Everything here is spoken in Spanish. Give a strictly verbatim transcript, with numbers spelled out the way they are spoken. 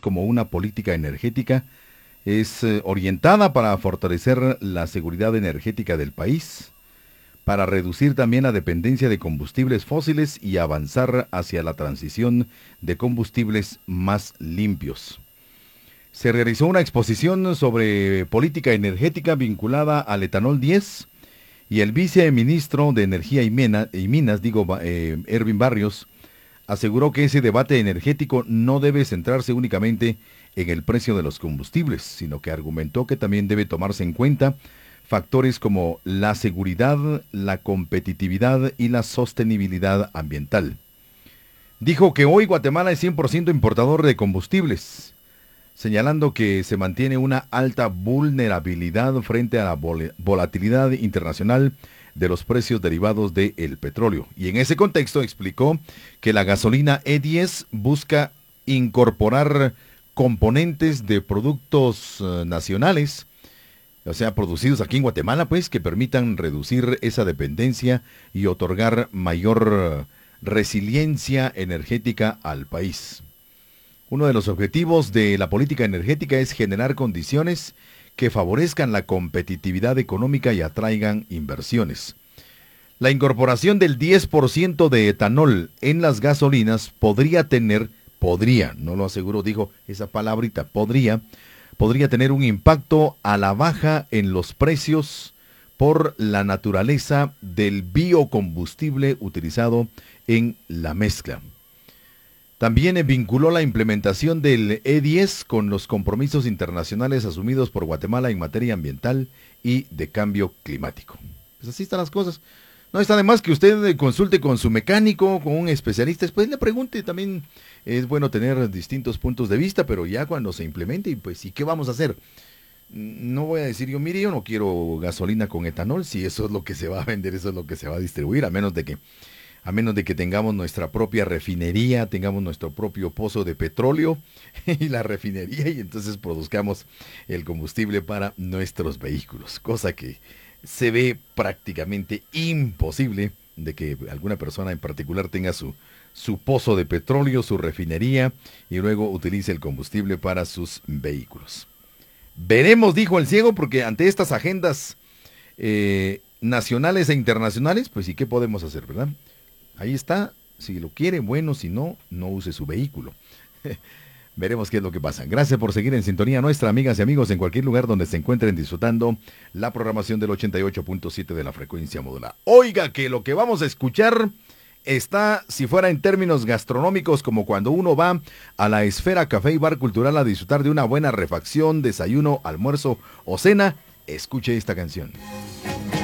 como una política energética es eh, orientada para fortalecer la seguridad energética del país, para reducir también la dependencia de combustibles fósiles y avanzar hacia la transición de combustibles más limpios. Se realizó una exposición sobre política energética vinculada al etanol diez y el viceministro de Energía y, Mena, y Minas, digo, eh, Erwin Barrios, aseguró que ese debate energético no debe centrarse únicamente en el precio de los combustibles, sino que argumentó que también debe tomarse en cuenta factores como la seguridad, la competitividad y la sostenibilidad ambiental. Dijo que hoy Guatemala es cien por ciento importador de combustibles, señalando que se mantiene una alta vulnerabilidad frente a la vol- volatilidad internacional de los precios derivados del petróleo. Y en ese contexto explicó que la gasolina E diez busca incorporar componentes de productos uh, nacionales, o sea, producidos aquí en Guatemala, pues, que permitan reducir esa dependencia y otorgar mayor resiliencia energética al país. Uno de los objetivos de la política energética es generar condiciones que favorezcan la competitividad económica y atraigan inversiones. La incorporación del diez por ciento de etanol en las gasolinas podría tener, podría, no lo aseguro, dijo esa palabrita, podría, podría tener un impacto a la baja en los precios por la naturaleza del biocombustible utilizado en la mezcla. También vinculó la implementación del E diez con los compromisos internacionales asumidos por Guatemala en materia ambiental y de cambio climático. Pues así están las cosas. No está de más que usted consulte con su mecánico, con un especialista, después le pregunte. También es bueno tener distintos puntos de vista, pero ya cuando se implemente, pues, ¿y qué vamos a hacer? No voy a decir yo, mire, yo no quiero gasolina con etanol, si eso es lo que se va a vender, eso es lo que se va a distribuir, a menos de que a menos de que tengamos nuestra propia refinería, tengamos nuestro propio pozo de petróleo y la refinería, y entonces produzcamos el combustible para nuestros vehículos, cosa que se ve prácticamente imposible de que alguna persona en particular tenga su, su pozo de petróleo, su refinería, y luego utilice el combustible para sus vehículos. Veremos, dijo el ciego, porque ante estas agendas eh, nacionales e internacionales, pues ¿y qué podemos hacer, verdad? Ahí está, si lo quiere, bueno, si no, no use su vehículo. Veremos qué es lo que pasa. Gracias por seguir en sintonía nuestra, amigas y amigos, en cualquier lugar donde se encuentren disfrutando la programación del ochenta y ocho punto siete de la frecuencia modulada. Oiga, que lo que vamos a escuchar está, si fuera en términos gastronómicos, como cuando uno va a la Esfera Café y Bar Cultural a disfrutar de una buena refacción, desayuno, almuerzo o cena. Escuche esta canción.